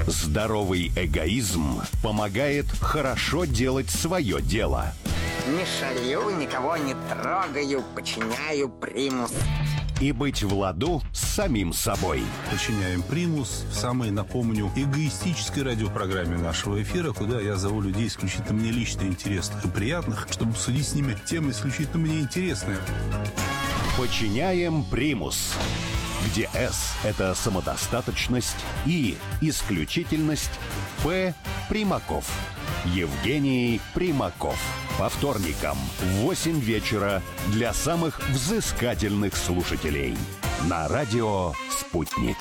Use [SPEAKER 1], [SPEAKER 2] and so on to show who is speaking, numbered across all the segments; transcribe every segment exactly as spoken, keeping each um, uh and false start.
[SPEAKER 1] Здоровый эгоизм помогает хорошо делать свое дело.
[SPEAKER 2] Не шалю, никого не трогаю, подчиняю примус.
[SPEAKER 1] И быть в ладу с самим собой.
[SPEAKER 3] Подчиняем примус в самой, напомню, эгоистической радиопрограмме нашего эфира, куда я зову людей исключительно мне лично интересных и приятных, чтобы обсудить с ними темы исключительно мне интересные.
[SPEAKER 1] Подчиняем примус, где S – это самодостаточность, И – исключительность, П – Примаков. Евгений Примаков. По вторникам в восемь вечера для самых взыскательных слушателей. На радио «Спутник».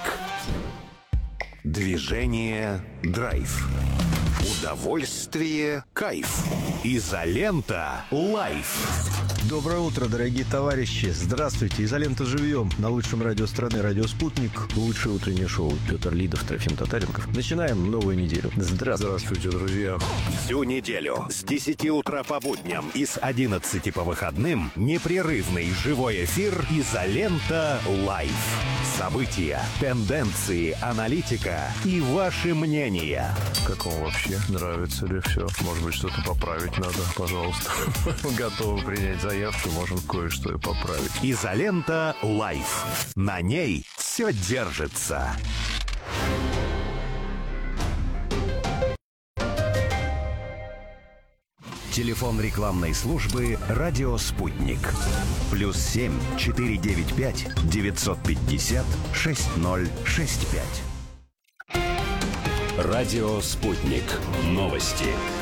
[SPEAKER 1] Движение «Драйв». Удовольствие «Кайф». Изолента «Лайф».
[SPEAKER 4] Доброе утро, дорогие товарищи. Здравствуйте. Изолента живьем. На лучшем радио страны, радио «Спутник». Лучшее утреннее шоу. Петр Лидов, Трофим Татаренков. Начинаем новую неделю. Здравствуйте.
[SPEAKER 3] Здравствуйте, друзья.
[SPEAKER 1] Всю неделю с десяти утра по будням и с одиннадцати по выходным непрерывный живой эфир «Изолента Лайф». События, тенденции, аналитика и ваши мнения.
[SPEAKER 5] Как вам вообще? Нравится ли все? Может быть, что-то поправить надо? Пожалуйста. Готовы принять заявки, можем кое-что и поправить.
[SPEAKER 1] «Изолента Лайф». На ней все держится. Телефон рекламной службы «Радио Спутник». Плюс семь четыре девять пять девятьсот пятьдесят шесть ноль шесть пять. Радио Спутник. Новости.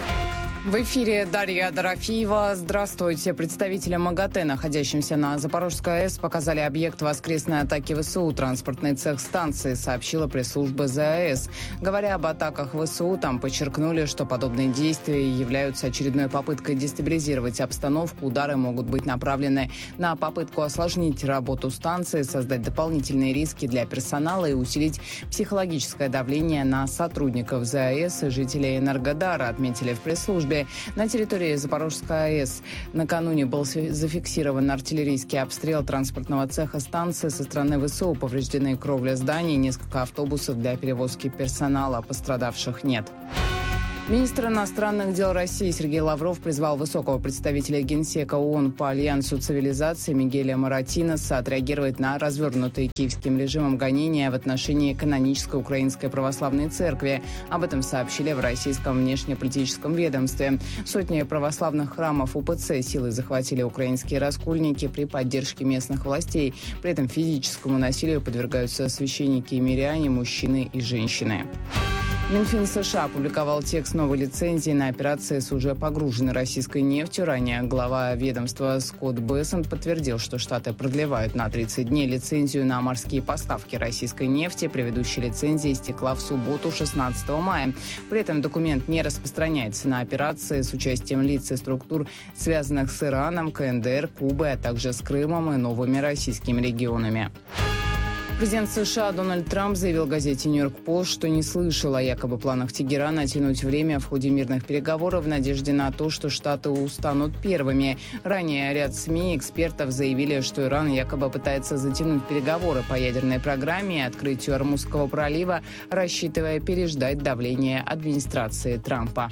[SPEAKER 6] В эфире Дарья Дорофеева. Здравствуйте. Представители МАГАТЭ, находящимся на Запорожской АЭС, показали объект воскресной атаки ВСУ. Транспортный цех станции, сообщила пресс-служба ЗАЭС. Говоря об атаках ВСУ, там подчеркнули, что подобные действия являются очередной попыткой дестабилизировать обстановку. Удары могут быть направлены на попытку осложнить работу станции, создать дополнительные риски для персонала и усилить психологическое давление на сотрудников ЗАЭС и жителей Энергодара, отметили в пресс-службе. На территории Запорожской АЭС накануне был зафиксирован артиллерийский обстрел транспортного цеха станции со стороны ВСУ. Повреждены кровля зданий, несколько автобусов для перевозки персонала. Пострадавших нет. Министр иностранных дел России Сергей Лавров призвал высокого представителя Генсека ООН по Альянсу цивилизации Мигеля Моратиноса отреагировать на развернутые киевским режимом гонения в отношении канонической Украинской Православной Церкви. Об этом сообщили в российском внешнеполитическом ведомстве. Сотни православных храмов УПЦ силой захватили украинские раскольники при поддержке местных властей. При этом физическому насилию подвергаются священники и миряне, мужчины и женщины. Минфин США опубликовал текст новой лицензии на операции с уже погруженной российской нефтью. Ранее глава ведомства Скотт Бессент подтвердил, что Штаты продлевают на тридцать дней лицензию на морские поставки российской нефти. Предыдущая лицензия истекла в субботу, шестнадцатого мая. При этом документ не распространяется на операции с участием лиц и структур, связанных с Ираном, КНДР, Кубой, а также с Крымом и новыми российскими регионами. Президент США Дональд Трамп заявил газете «Нью-Йорк Пост», что не слышал о якобы планах Тегерана оттянуть время в ходе мирных переговоров в надежде на то, что Штаты устанут первыми. Ранее ряд СМИ и экспертов заявили, что Иран якобы пытается затянуть переговоры по ядерной программе и открытию Ормузского пролива, рассчитывая переждать давление администрации Трампа.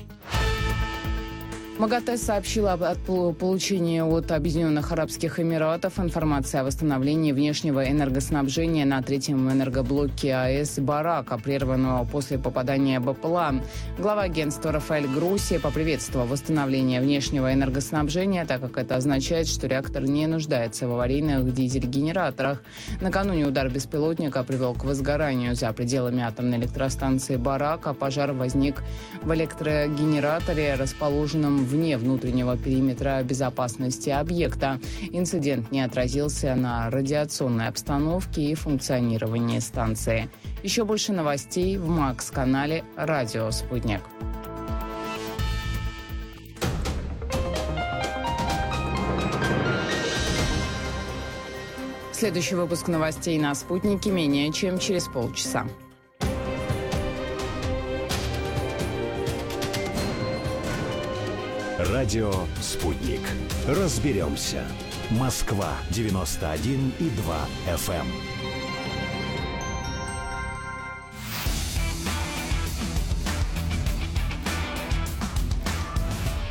[SPEAKER 6] МАГАТЭ сообщила о получении от Объединенных Арабских Эмиратов информации о восстановлении внешнего энергоснабжения на третьем энергоблоке АЭС «Барака», прерванного после попадания БПЛА. Глава агентства Рафаэль Гросси поприветствовал восстановление внешнего энергоснабжения, так как это означает, что реактор не нуждается в аварийных дизель-генераторах. Накануне удар беспилотника привел к возгоранию за пределами атомной электростанции «Барака». Пожар возник в электрогенераторе, расположенном вне внутреннего периметра безопасности объекта. Инцидент не отразился на радиационной обстановке и функционировании станции. Еще больше новостей в МАКС-канале «Радио Спутник». Следующий выпуск новостей на «Спутнике» менее чем через полчаса.
[SPEAKER 1] Радио «Спутник». Разберемся. Москва девяносто один и два эф эм.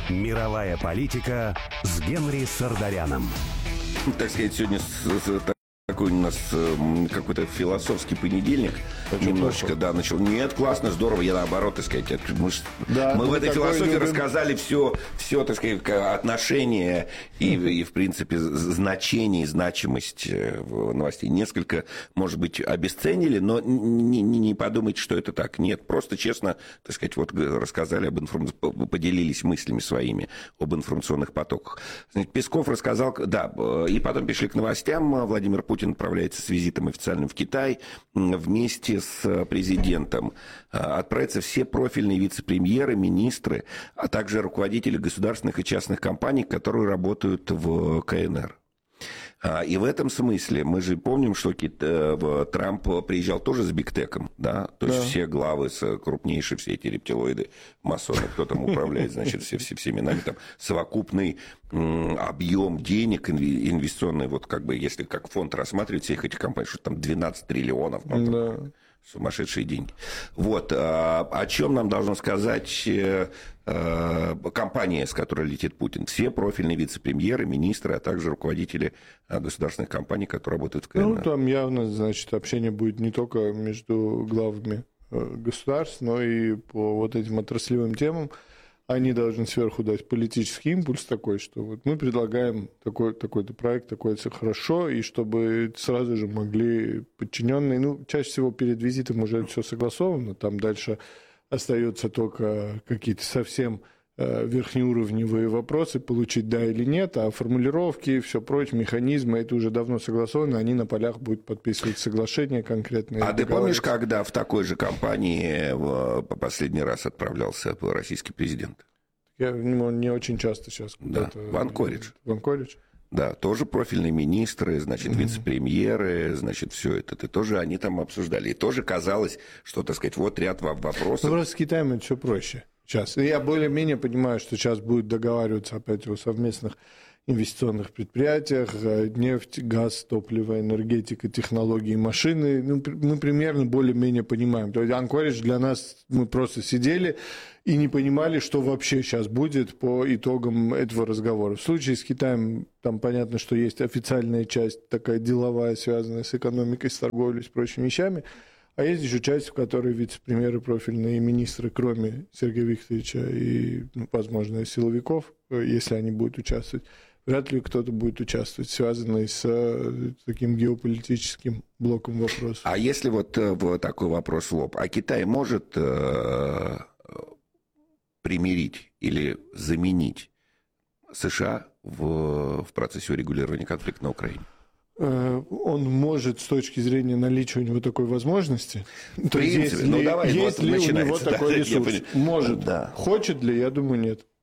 [SPEAKER 1] Мировая политика с Генри Сардаряном.
[SPEAKER 7] Так сказать, сегодня с, с, такой у нас э, какой-то философский понедельник. Очень немножечко, плохо. Да, начал. Нет, классно, здорово, я наоборот, так сказать, мы, да, мы в этой философии любим. Рассказали все, все, так сказать, отношения и, и, в принципе, значение и значимость новостей. Несколько, может быть, обесценили, но не, не, не подумайте, что это так. Нет, просто честно, так сказать, вот рассказали об информации, поделились мыслями своими об информационных потоках. Значит, Песков рассказал, да, и потом перешли к новостям. Владимир Путин отправляется с визитом официальным в Китай вместе с президентом. Отправятся все профильные вице-премьеры, министры, а также руководители государственных и частных компаний, которые работают в КНР. И в этом смысле мы же помним, что Трамп приезжал тоже с бигтеком, да, то есть да. Все главы, крупнейшие, все эти рептилоиды, масоны, кто там управляет, значит, все, все, всеми нами, там совокупный объем денег инвестиционный, вот как бы, если как фонд рассматривать всех этих компаний, что там двенадцать триллионов, ну, да. Сумасшедшие деньги. Вот, о чем нам должно сказать компания, с которой летит Путин. Все профильные вице-премьеры, министры, а также руководители государственных компаний, которые работают в КНР.
[SPEAKER 8] Ну, там явно, значит, общение будет не только между главами государств, но и по вот этим отраслевым темам. Они должны сверху дать политический импульс такой, что вот мы предлагаем такой, такой-то проект, такой-то хорошо, и чтобы сразу же могли подчиненные, ну, чаще всего перед визитом уже все согласовано, там дальше остается только какие-то совсем э, верхнеуровневые вопросы, получить да или нет, а формулировки, все прочее, механизмы, это уже давно согласовано, они на полях будут подписывать соглашения конкретные.
[SPEAKER 7] А ты помнишь, когда в такой же компании в последний раз отправлялся российский президент?
[SPEAKER 8] Я ну, не очень часто сейчас.
[SPEAKER 7] Да, в Анкоридж.
[SPEAKER 8] В Анкоридж?
[SPEAKER 7] Да, тоже профильные министры, значит, mm-hmm. вице-премьеры, значит, все это, это тоже они там обсуждали. И тоже казалось, что, так сказать, вот ряд вопросов.
[SPEAKER 8] Ну, просто с Китаем это все проще сейчас. И я более-менее понимаю, что сейчас будут договариваться опять о совместных инвестиционных предприятиях, нефть, газ, топливо, энергетика, технологии, машины. Ну, мы примерно более-менее понимаем. То есть Анкоридж для нас, мы просто сидели и не понимали, что вообще сейчас будет по итогам этого разговора. В случае с Китаем, там понятно, что есть официальная часть, такая деловая, связанная с экономикой, с торговлей, с прочими вещами, а есть еще часть, в которой вице-премьеры, профильные министры, кроме Сергея Викторовича и, ну, возможно, силовиков, если они будут участвовать, вряд ли кто-то будет участвовать, связанный с таким геополитическим блоком вопросов.
[SPEAKER 7] А если вот, вот такой вопрос в лоб, а Китай может э, примирить или заменить США в, в процессе урегулирования конфликта на Украине?
[SPEAKER 8] Он может с точки зрения наличия у него такой возможности.
[SPEAKER 7] В принципе, ну давай,
[SPEAKER 8] есть
[SPEAKER 7] вот
[SPEAKER 8] ли у него
[SPEAKER 7] да,
[SPEAKER 8] такой ресурс? Может.
[SPEAKER 7] Да.
[SPEAKER 8] Хочет ли? Я думаю, нет.